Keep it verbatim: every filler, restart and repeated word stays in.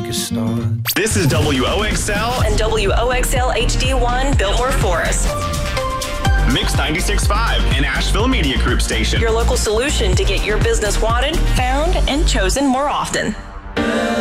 a start. This is W O X L and W O X L H D one, Biltmore Forest. Mix ninety-six point five, an Asheville Media Group station. Your local solution to get your business wanted, found, and chosen more often.